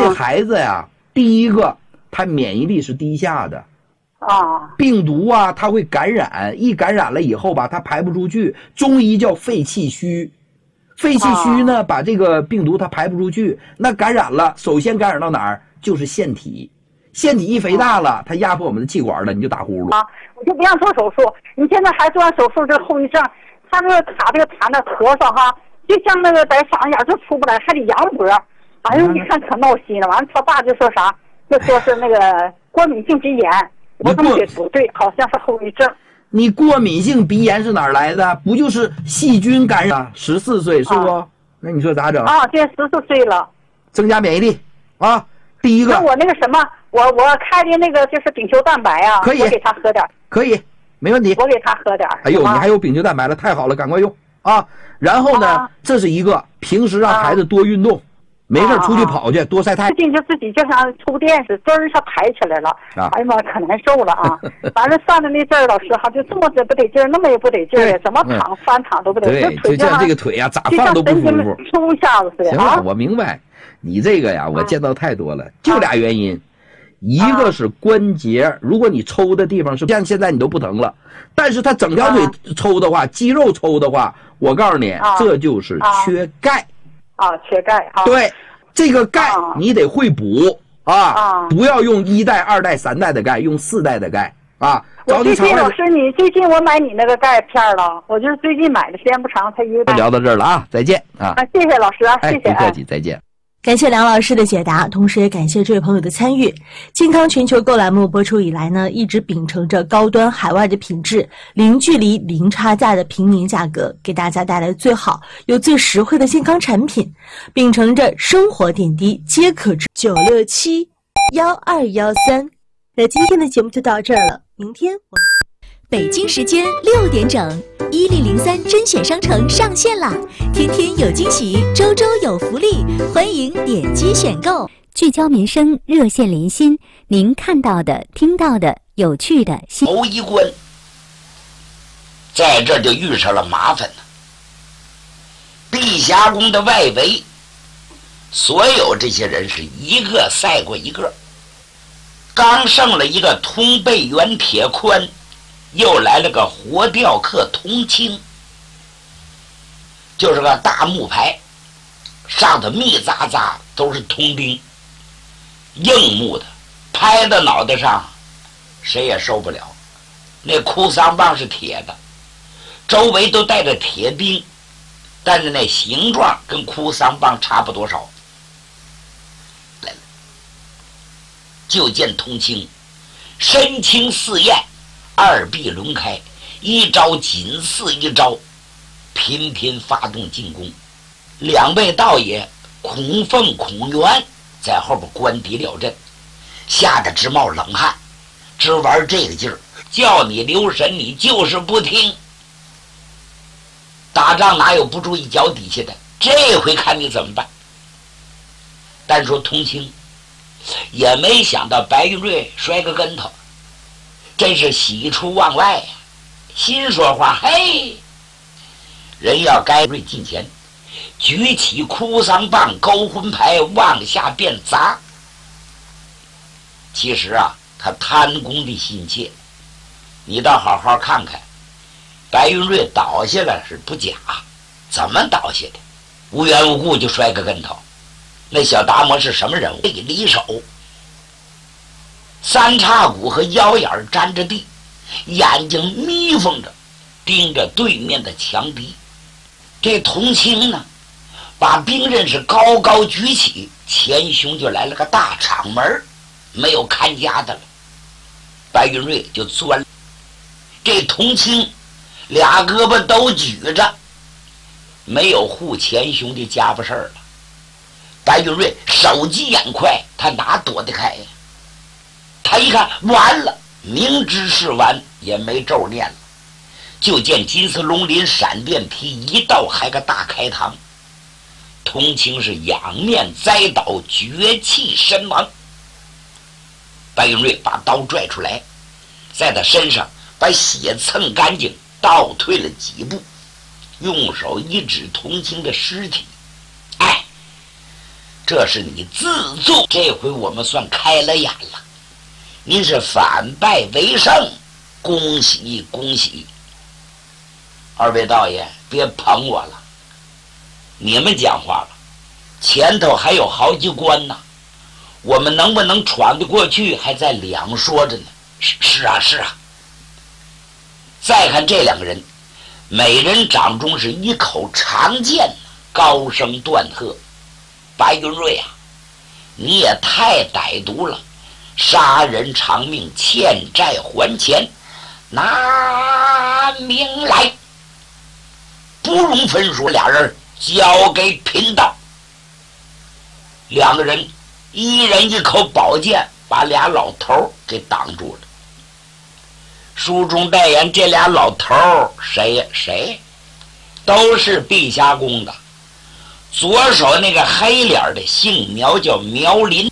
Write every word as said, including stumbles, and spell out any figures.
个孩子呀，第一个他免疫力是低下的。 啊， 病毒啊，它会感染，一感染了以后吧，它排不出去，中医叫肺气虚。肺气虚呢，把这个病毒它排不出去，那感染了，首先感染到哪儿？就是腺体。腺体一肥大了，它压迫我们的气管了，你就打呼噜。 啊，我就不让做手术。你现在还做完手术，这后遗症，他这个卡这个痰的咳嗽哈，就像那个在嗓眼就出不来，还得扬脖。哎呦，你看可闹心了。完了，他爸就说啥？就说是那个过敏性鼻炎。我同学不对，好像是后遗症。 你过敏性鼻炎是哪儿来的？不就是细菌感染？十四岁是不？啊、那你说咋整？ 啊，对，十四岁了， 增加免疫力啊！第一个， 那我那个什么，我我开的那个就是丙球蛋白啊， 可以， 我给他喝点， 可以，没问题。 我给他喝点。 哎呦，你还有丙球蛋白了，太好了，赶快用啊！然后呢，啊、这是一个，平时让孩子多运动。啊没事出去跑去，啊、多晒太阳。 最近就自己就像触电似的，墩儿一下抬起来了，啊、哎呀妈，可难受了啊！完了上的那阵儿，老师哈就这么的不得劲儿，那么也不得劲儿，怎么躺、嗯、翻躺都不得劲儿， 对，就像这个腿呀、啊，咋放都不舒服， 抽一下子似的。 行了，我明白，你这个呀，我见到太多了，啊、就俩原因，一个是关节，如果你抽的地方是像现在你都不疼了，但是他整条腿抽的话，肌肉抽的话，我告诉你，这就是缺钙。 啊，缺钙啊！ 对，这个钙你得会补 啊, 啊，不要用一代、二代、三代的钙，用四代的钙啊。 我最近老师，你最近我买你那个钙片了，我就是最近买的，时间不长，才一个月。 聊到这儿了啊，再见啊！ 啊，谢谢老师啊，谢谢， 哎，不客气，再见。 感谢梁老师的解答，同时也感谢这位朋友的参与。健康全球购栏目播出以来呢，一直秉承着高端海外的品质，零距离零差价的平民价格，给大家带来最好又最实惠的健康产品，秉承着生活点滴皆可治。九六七幺二幺三，那今天的节目就到这儿了，明天我们。 北京时间六点整，一零零三甄选商城上线啦！天天有惊喜，周周有福利，欢迎点击选购。聚焦民生，热线连心，您看到的、听到的、有趣的。 头一关，在这就遇上了麻烦了。碧霞宫的外围，所有这些人是一个赛过一个，刚剩了一个通背圆铁宽。又来了个活雕刻铜青，就是个大木牌，上头密匝匝都是铜钉，硬木的，拍到脑袋上谁也受不了。那哭丧棒是铁的，周围都带着铁钉，但是那形状跟哭丧棒差不多少。来了，就见铜青身轻似燕，二臂轮开，一招紧似一招，频频发动进攻。两位道爷孔凤、孔元在后边关敌料阵，吓得直冒冷汗，只玩这个劲儿，叫你留神，你就是不听。打仗哪有不注意脚底下的？这回看你怎么办。单说童青，也没想到白云瑞摔个跟头，真是喜出望外呀、啊！心说话，嘿，人要该瑞近前，举起哭丧棒、勾魂牌往下便砸。其实啊，他贪功的心切，你倒好好看看，白云瑞倒下了是不假，怎么倒下的？无缘无故就摔个跟头。那小达摩是什么人物？离手，三叉骨和腰眼沾着地，眼睛眯缝着盯着对面的强敌。这童青呢，把兵刃是高高举起，前胸就来了个大敞门，没有看家的了。白云瑞就钻，这童青俩胳膊都举着，没有护前胸的家伙事儿了。白云瑞手疾眼快，他哪躲得开呀？他一看完了，明知是完也没咒念了，就见金丝龙鳞闪电劈一道，还个大开膛。童青是仰面栽倒，绝气身亡。白云瑞把刀拽出来，在他身上把血蹭干净，倒退了几步，用手一指童青的尸体，哎， 这是你自作。这回我们算开了眼了，您是反败为胜，恭喜恭喜！二位道爷，别捧我了，你们讲话了，前头还有好几关呢，我们能不能闯得过去，还在两说着呢。是是啊是啊。再看这两个人，每人掌中是一口长剑，高声断喝：“白云瑞啊，你也太歹毒了！杀人偿命，欠债还钱，拿命来！”不容分说，俩人交给贫道。两个人一人一口宝剑，把俩老头给挡住了。书中代言这俩老头谁呀？谁？都是碧霞宫的。左手那个黑脸的姓苗，叫苗林。